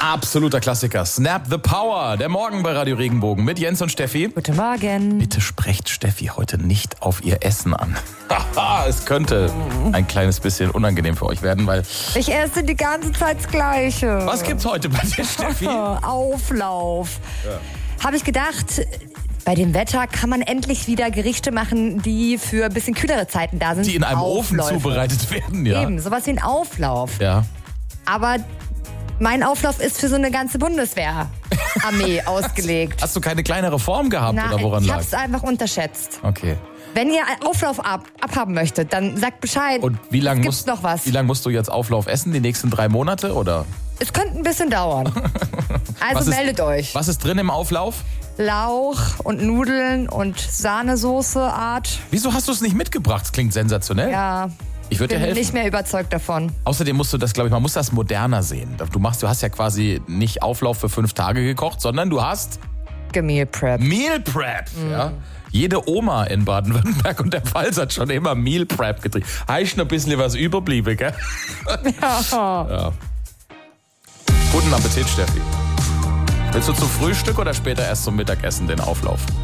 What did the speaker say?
Absoluter Klassiker. Snap the Power. Der Morgen bei Radio Regenbogen mit Jens und Steffi. Guten Morgen. Bitte sprecht Steffi heute nicht auf ihr Essen an. Es könnte ein kleines bisschen unangenehm für euch werden, weil... Ich esse die ganze Zeit das Gleiche. Was gibt's heute bei dir, Steffi? Auflauf. Ja. Habe ich gedacht... Bei dem Wetter kann man endlich wieder Gerichte machen, die für ein bisschen kühlere Zeiten da sind. Die in einem Aufläufe. Ofen zubereitet werden, ja. Eben, sowas wie ein Auflauf. Ja. Aber mein Auflauf ist für so eine ganze Bundeswehr-Armee ausgelegt. Hast du keine kleinere Form gehabt oder woran ich lag? habe es einfach unterschätzt. Okay. Wenn ihr einen Auflauf abhaben möchtet, dann sagt Bescheid. Und wie lange noch was? Wie lang musst du jetzt Auflauf essen? Die nächsten 3 Monate, oder? Es könnte ein bisschen dauern. Also meldet euch. Was ist drin im Auflauf? Lauch und Nudeln und Sahnesoße-Art. Wieso hast du es nicht mitgebracht? Das klingt sensationell. Ja. Ich würde dir helfen. Ich bin nicht mehr überzeugt davon. Außerdem musst du das, glaube ich, man muss das moderner sehen. Du hast ja quasi nicht Auflauf für 5 Tage gekocht, sondern du hast... Meal Prep. Meal Prep, ja. Jede Oma in Baden-Württemberg und der Pfalz hat schon immer Meal Prep getrieben. Heißt noch ein bisschen was überblieben, gell? Ja. Guten Appetit, Steffi. Willst du zum Frühstück oder später erst zum Mittagessen den Auflauf?